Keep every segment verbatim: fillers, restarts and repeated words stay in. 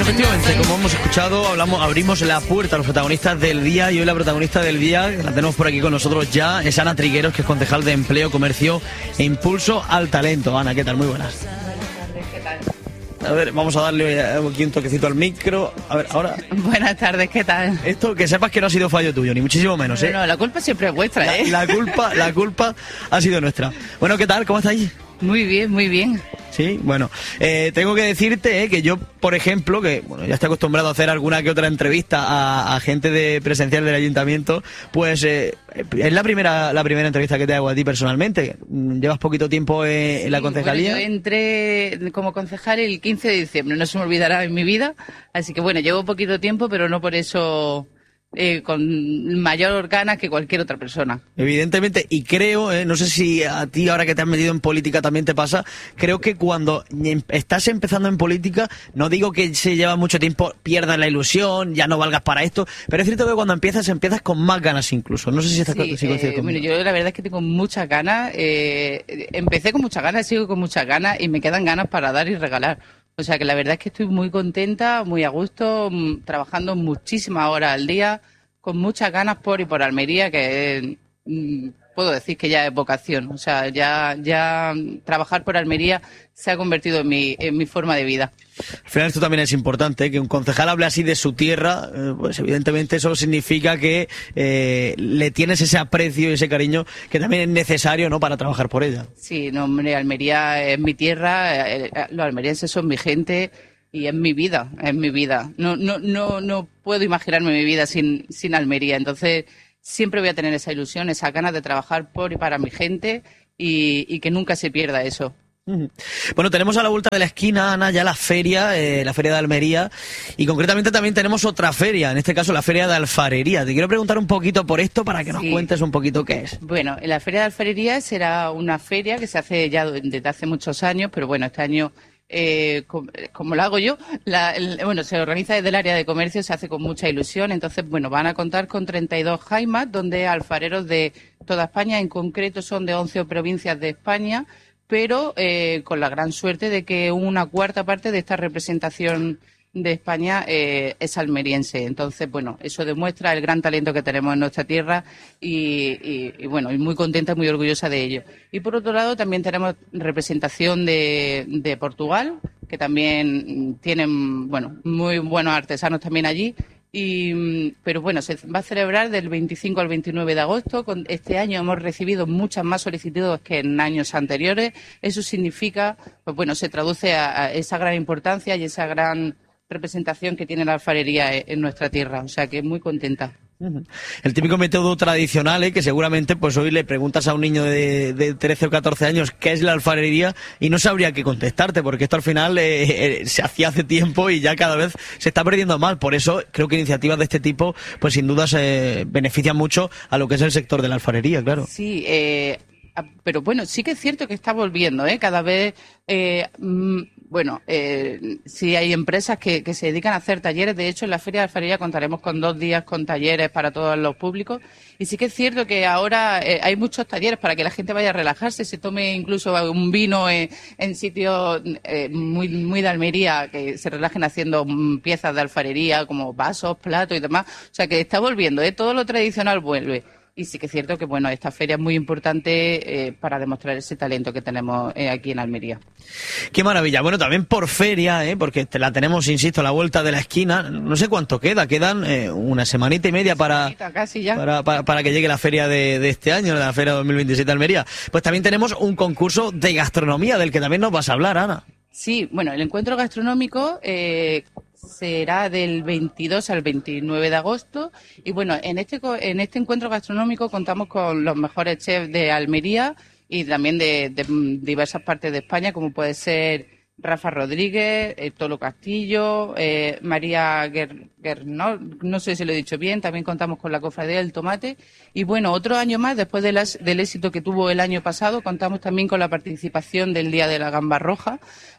efectivamente, como hemos escuchado, hablamos, abrimos la puerta a los protagonistas del día y hoy la protagonista del día, la tenemos por aquí con nosotros ya, es Ana Trigueros, que es concejal de Empleo, Comercio e Impulso al Talento. Ana, ¿qué tal? Muy buenas. ¿Qué tal? A ver, vamos a darle aquí un toquecito al micro. A ver, ahora... Buenas tardes, ¿qué tal? Esto, que sepas que no ha sido fallo tuyo, ni muchísimo menos, ¿eh? No, no, la culpa siempre es vuestra, ¿eh? La, la culpa, la culpa ha sido nuestra. Bueno, ¿qué tal? ¿Cómo estáis? Muy bien, muy bien. Sí, bueno, eh, tengo que decirte eh, que yo, por ejemplo, que bueno, ya estoy acostumbrado a hacer alguna que otra entrevista a, a gente de presencial del ayuntamiento, pues eh, es la primera la primera entrevista que te hago a ti personalmente. Llevas poquito tiempo eh, en la concejalía. Bueno, yo entré como concejal el quince de diciembre, no se me olvidará en mi vida, así que bueno, llevo poquito tiempo, pero no por eso... Eh, con mayor ganas que cualquier otra persona. Evidentemente, y creo, eh, no sé si a ti ahora que te has metido en política también te pasa, creo que cuando estás empezando en política, no digo que se lleva mucho tiempo, pierdas la ilusión, ya no valgas para esto, pero es cierto que cuando empiezas, empiezas con más ganas incluso. No sé si estás sí, si coincides eh, conmigo. Bueno, yo la verdad es que tengo muchas ganas, eh, empecé con muchas ganas, sigo con muchas ganas y me quedan ganas para dar y regalar. O sea que la verdad es que estoy muy contenta, muy a gusto, m- trabajando muchísimas horas al día, con muchas ganas por y por Almería, que mm, puedo decir que ya es vocación. O sea, ya, ya trabajar por Almería se ha convertido en mi, en mi forma de vida. Al final esto también es importante, ¿eh? Que un concejal hable así de su tierra, eh, pues evidentemente eso significa que eh, le tienes ese aprecio y ese cariño que también es necesario, ¿no?, para trabajar por ella. Sí, no, hombre, Almería es mi tierra, eh, eh, los almerienses son mi gente y es mi vida, es mi vida. No, no, no, no puedo imaginarme mi vida sin, sin Almería. Entonces, siempre voy a tener esa ilusión, esa ganas de trabajar por y para mi gente y, y que nunca se pierda eso. Bueno, tenemos a la vuelta de la esquina, Ana, ya la feria, eh, la feria de Almería, y concretamente también tenemos otra feria, en este caso la feria de alfarería. Te quiero preguntar un poquito por esto para que nos Sí. cuentes un poquito qué es. Bueno, la Feria de Alfarería será una feria que se hace ya desde hace muchos años, pero bueno, este año, eh, com- como lo hago yo, la- el- bueno, se organiza desde el área de comercio, se hace con mucha ilusión. Entonces, bueno, van a contar con treinta y dos jaimas, donde alfareros de toda España, en concreto son de once provincias de España, pero eh, con la gran suerte de que una cuarta parte de esta representación de España eh, es almeriense. Entonces, bueno, eso demuestra el gran talento que tenemos en nuestra tierra y, y, y bueno, y muy contenta y muy orgullosa de ello. Y por otro lado, también tenemos representación de, de Portugal, que también tienen, bueno, muy buenos artesanos también allí. Y, pero bueno, se va a celebrar del veinticinco al veintinueve de agosto. Con, este año hemos recibido muchas más solicitudes que en años anteriores. Eso significa, pues bueno, se traduce a, a esa gran importancia y esa gran representación que tiene la alfarería en, en nuestra tierra. O sea que muy contenta. El típico método tradicional, ¿eh? Que seguramente pues hoy le preguntas a un niño de, de trece o catorce años qué es la alfarería y no sabría qué contestarte, porque esto al final eh, eh, se hacía hace tiempo y ya cada vez se está perdiendo más. Por eso creo que iniciativas de este tipo pues sin duda se benefician mucho a lo que es el sector de la alfarería, claro. Sí, eh, pero bueno, sí que es cierto que está volviendo, ¿eh? Cada vez, eh, mm, bueno, eh, sí hay empresas que, que se dedican a hacer talleres. De hecho, en la Feria de Alfarería contaremos con dos días con talleres para todos los públicos. Y sí que es cierto que ahora eh, hay muchos talleres para que la gente vaya a relajarse, se tome incluso un vino en, en sitios eh, muy, muy de Almería, que se relajen haciendo mm, piezas de alfarería como vasos, platos y demás. O sea que está volviendo, ¿eh? Todo lo tradicional vuelve. Y sí que es cierto que, bueno, esta feria es muy importante eh, para demostrar ese talento que tenemos eh, aquí en Almería. Qué maravilla. Bueno, también por feria, ¿eh? Porque te la tenemos, insisto, a la vuelta de la esquina. No sé cuánto queda, quedan eh, una semanita y media para, Casi ya. para, para, para que llegue la feria de, de este año, la feria dos mil veintisiete de Almería. Pues también tenemos un concurso de gastronomía del que también nos vas a hablar, Ana. Sí, bueno, el encuentro gastronómico eh, será del veintidós al veintinueve de agosto y bueno, en este co- en este encuentro gastronómico contamos con los mejores chefs de Almería y también de, de mm, diversas partes de España, como puede ser Rafa Rodríguez, eh, Tolo Castillo, eh, María Guer, Guer- no, no sé si lo he dicho bien. También contamos con la Cofradía del Tomate y bueno, otro año más, después de las- del éxito que tuvo el año pasado, contamos también con la participación del Día de la Gamba Roja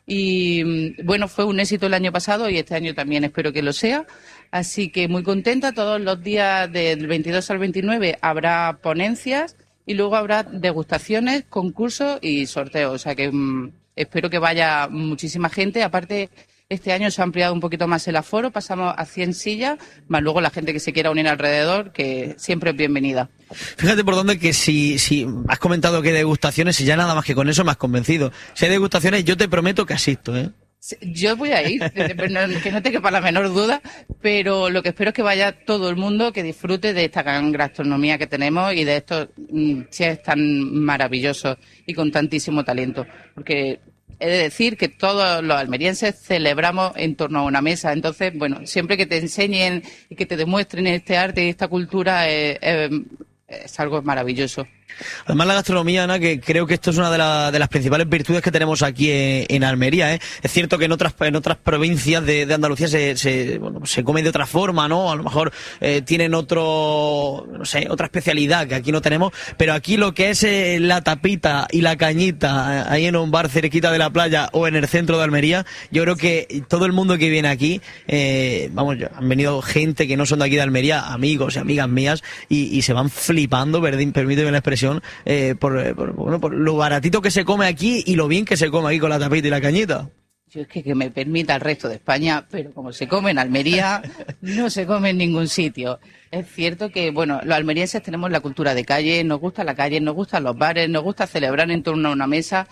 y mm, bueno, fue un éxito el año pasado y este año también espero que lo sea. Así que muy contenta. Todos los días del veintidós al veintinueve habrá ponencias y luego habrá degustaciones, concursos y sorteos. O sea que mmm, espero que vaya muchísima gente. Aparte, Este año se ha ampliado un poquito más el aforo, pasamos a cien sillas, más luego la gente que se quiera unir alrededor, que siempre es bienvenida. Fíjate por dónde que si, si has comentado que hay degustaciones y ya nada más que con eso me has convencido. Si hay degustaciones, yo te prometo que asisto, ¿eh? Yo voy a ir, que no te quepa la menor duda, pero lo que espero es que vaya todo el mundo, que disfrute de esta gran gastronomía que tenemos y de estos mm, chefs tan maravillosos y con tantísimo talento. Porque he de decir que todos los almerienses celebramos en torno a una mesa. Entonces, bueno, siempre que te enseñen y que te demuestren este arte y esta cultura, eh, eh, es algo maravilloso. Además la gastronomía, Ana, que creo que esto es una de, la, de las principales virtudes que tenemos aquí en, en Almería, ¿eh? Es cierto que en otras en otras provincias de, de Andalucía se, se, bueno, se come de otra forma, ¿no? A lo mejor eh, tienen otro, no sé, otra especialidad que aquí no tenemos, pero aquí lo que es eh, la tapita y la cañita, eh, ahí en un bar cerquita de la playa o en el centro de Almería, yo creo que todo el mundo que viene aquí, eh, vamos, han venido gente que no son de aquí de Almería, amigos y amigas mías, y, y se van flipando, permíteme la expresión, Eh, por, por, bueno, por lo baratito que se come aquí y lo bien que se come aquí con la tapita y la cañita. Yo es que, que me permita el resto de España, pero como se come en Almería, no se come en ningún sitio. Es cierto que, bueno, los almerienses tenemos la cultura de calle, nos gusta la calle, nos gustan los bares, nos gusta celebrar en torno a una mesa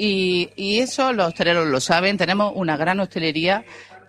y, y eso los hosteleros lo saben, tenemos una gran hostelería.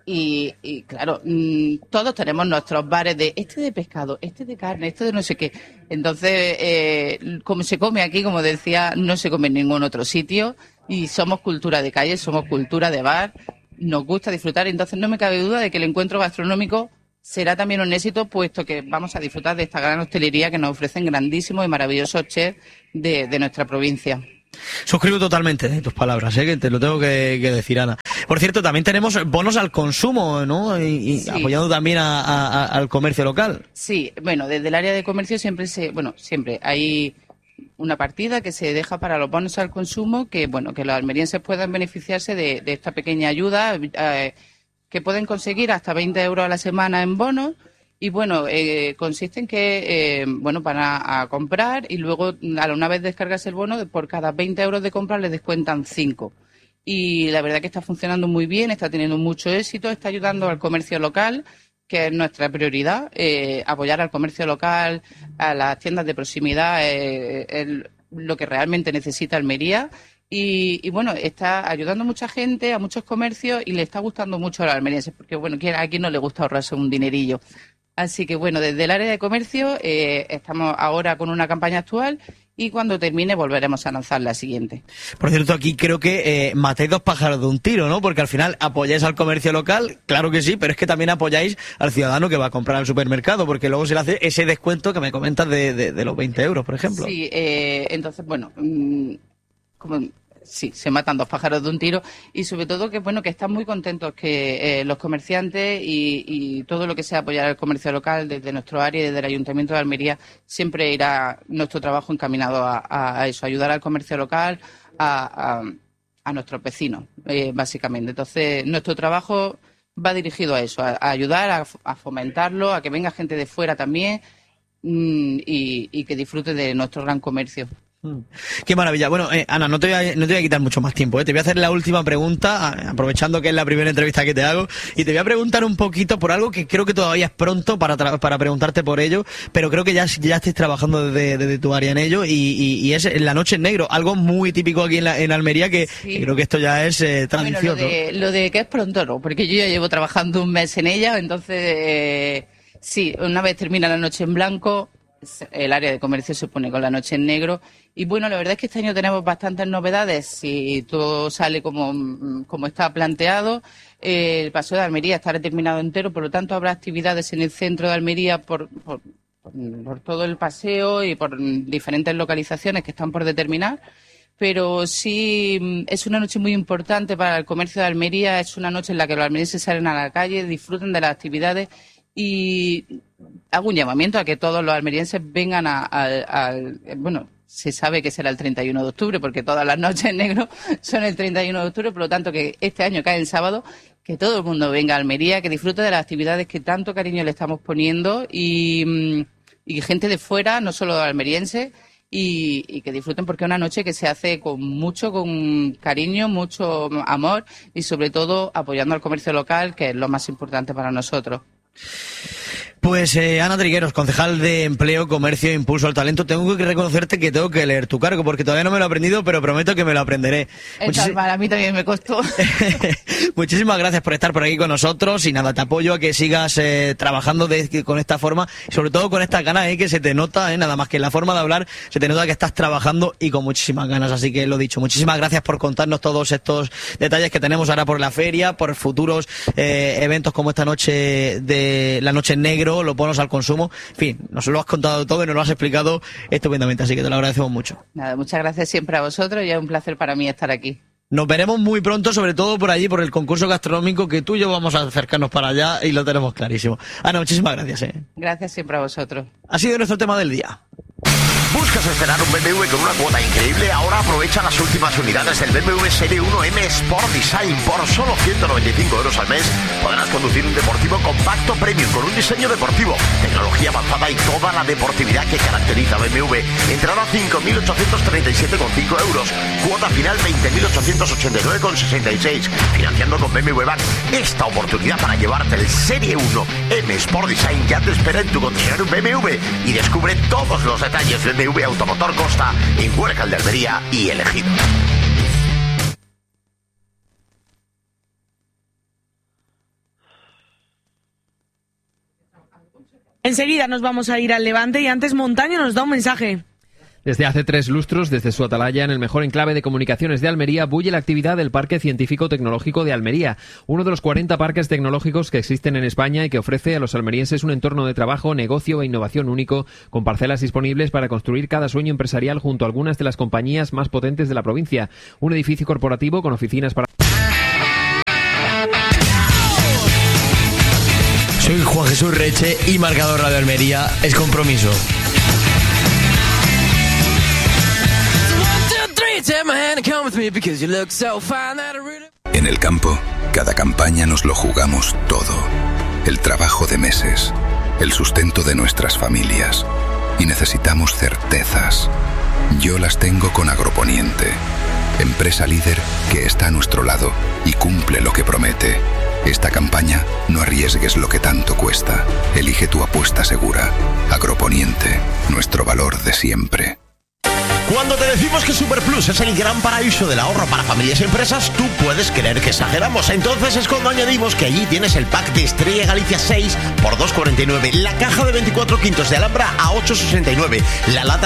Y, y claro, mmm, todos tenemos nuestros bares de este de pescado, este de carne, este de no sé qué. Entonces, eh, como se come aquí, como decía, no se come en ningún otro sitio y somos cultura de calle, somos cultura de bar, nos gusta disfrutar. Entonces, no me cabe duda de que el encuentro gastronómico será también un éxito, puesto que vamos a disfrutar de esta gran hostelería que nos ofrecen grandísimos y maravillosos chefs de, de nuestra provincia. Suscribo totalmente de tus palabras, ¿eh? Que te lo tengo que, que decir, Ana. Por cierto, también tenemos bonos al consumo, ¿no? Y, y sí, apoyando también a, a, a, al comercio local. Sí, bueno, desde el área de comercio siempre se, bueno, siempre hay una partida que se deja para los bonos al consumo, que bueno, que los almerienses puedan beneficiarse de, de esta pequeña ayuda, eh, que pueden conseguir hasta veinte euros a la semana en bonos. Y bueno, eh, consiste en que, eh, bueno, van a, a comprar y luego, a una vez descargas el bono, por cada veinte euros de compra les descuentan cinco. Y la verdad que está funcionando muy bien, está teniendo mucho éxito, está ayudando al comercio local, que es nuestra prioridad, eh, apoyar al comercio local, a las tiendas de proximidad, eh, el, lo que realmente necesita Almería. Y, y bueno, está ayudando a mucha gente, a muchos comercios y le está gustando mucho a los almerienses, porque bueno, a quien no le gusta ahorrarse un dinerillo. Así que bueno, desde el área de comercio eh, estamos ahora con una campaña actual y cuando termine volveremos a lanzar la siguiente. Por cierto, aquí creo que eh, matáis dos pájaros de un tiro, ¿no? Porque al final apoyáis al comercio local, claro que sí, pero es que también apoyáis al ciudadano que va a comprar al supermercado, porque luego se le hace ese descuento que me comentas de, de, de los veinte euros, por ejemplo. Sí, eh, entonces, bueno, mmm, como... Sí, se matan dos pájaros de un tiro y sobre todo que bueno que están muy contentos que eh, los comerciantes y, y todo lo que sea apoyar al comercio local desde nuestro área y desde el Ayuntamiento de Almería siempre irá nuestro trabajo encaminado a, a eso, a ayudar al comercio local, a, a, a nuestros vecinos, eh, básicamente. Entonces, nuestro trabajo va dirigido a eso, a, a ayudar, a, a fomentarlo, a que venga gente de fuera también mmm, y, y que disfrute de nuestro gran comercio. Qué maravilla. Bueno, eh, Ana, no te, voy a, no te voy a quitar mucho más tiempo, ¿eh? Te voy a hacer la última pregunta, aprovechando que es la primera entrevista que te hago, y te voy a preguntar un poquito por algo que creo que todavía es pronto para, para preguntarte por ello, pero creo que ya, ya estés trabajando desde, desde tu área en ello, y, y, y es La Noche en Negro, algo muy típico aquí en, la, en Almería, que, sí. que creo que esto ya es eh, tradición. Bueno, lo, de, ¿no? Lo de que es pronto no, porque yo ya llevo trabajando un mes en ella, entonces eh, sí, una vez termina La Noche en Blanco, el área de comercio se pone con La Noche en Negro y bueno, la verdad es que este año tenemos bastantes novedades si todo sale como, como está planteado. Eh, el Paseo de Almería estará terminado entero, por lo tanto habrá actividades en el centro de Almería por, por, por, por todo el paseo y por diferentes localizaciones que están por determinar, pero sí es una noche muy importante para el comercio de Almería, es una noche en la que los almerienses salen a la calle, disfruten de las actividades y hago un llamamiento a que todos los almerienses vengan al... Bueno, se sabe que será el treinta y uno de octubre, porque todas las noches en negro son el treinta y uno de octubre, por lo tanto que este año cae en sábado, que todo el mundo venga a Almería, que disfrute de las actividades que tanto cariño le estamos poniendo y, y gente de fuera, no solo almerienses, y, y que disfruten, porque es una noche que se hace con mucho, con cariño, mucho amor y sobre todo apoyando al comercio local, que es lo más importante para nosotros. Pues eh, Ana Trigueros, concejal de Empleo, Comercio e Impulso al Talento, tengo que reconocerte que tengo que leer tu cargo, porque todavía no me lo he aprendido, pero prometo que me lo aprenderé. Es Muchis... normal, a mí también me costó. Muchísimas gracias por estar por aquí con nosotros y nada, te apoyo a que sigas eh, trabajando de, con esta forma y sobre todo con estas ganas, eh, que se te nota, eh, nada más que en la forma de hablar, se te nota que estás trabajando y con muchísimas ganas, así que lo dicho, muchísimas gracias por contarnos todos estos detalles que tenemos ahora por la feria, por futuros eh, eventos como esta noche de la Noche en Negro, los bonos al consumo, en fin, nos lo has contado todo y nos lo has explicado estupendamente, así que te lo agradecemos mucho. Nada, muchas gracias siempre a vosotros y es un placer para mí estar aquí. Nos veremos muy pronto, sobre todo por allí, por el concurso gastronómico, que tú y yo vamos a acercarnos para allá y lo tenemos clarísimo. Ana, muchísimas gracias. ¿eh? Gracias siempre a vosotros. Ha sido nuestro tema del día. ¿Buscas estrenar un B M W con una cuota increíble? Ahora aprovecha las últimas unidades del B M W Serie uno M Sport Design. Por solo ciento noventa y cinco euros al mes podrás conducir un deportivo compacto premium con un diseño deportivo, tecnología avanzada y toda la deportividad que caracteriza a B M W. Entrada cinco mil ochocientos treinta y siete coma cinco euros. Cuota final veinte mil ochocientos ochenta y nueve coma sesenta y seis. Financiando con B M W Bank. Esta oportunidad para llevarte el Serie uno M Sport Design ya te espera en tu concesionario B M W y descubre todos los detalles de B M W Automotor Costa en Huércal de Almería y El Ejido. Enseguida nos vamos a ir al Levante y antes Montaño nos da un mensaje. Desde hace tres lustros, desde su atalaya en el mejor enclave de comunicaciones de Almería, bulle la actividad del Parque Científico-Tecnológico de Almería, uno de los cuarenta parques tecnológicos que existen en España y que ofrece a los almerienses un entorno de trabajo, negocio e innovación único, con parcelas disponibles para construir cada sueño empresarial junto a algunas de las compañías más potentes de la provincia. Un edificio corporativo con oficinas para... Soy Juan Jesús Reche y Marcador Radio Almería es compromiso. En el campo, cada campaña nos lo jugamos todo. El trabajo de meses, el sustento de nuestras familias. Y necesitamos certezas. Yo las tengo con Agroponiente, empresa líder que está a nuestro lado y cumple lo que promete. Esta campaña, no arriesgues lo que tanto cuesta. Elige tu apuesta segura. Agroponiente, nuestro valor de siempre. Cuando te decimos que Superplus es el gran paraíso del ahorro para familias y empresas, tú puedes creer que exageramos. Entonces es cuando añadimos que allí tienes el pack de Estrella Galicia seis por dos cuarenta y nueve, la caja de veinticuatro quintos de Alhambra a ocho sesenta y nueve, la lata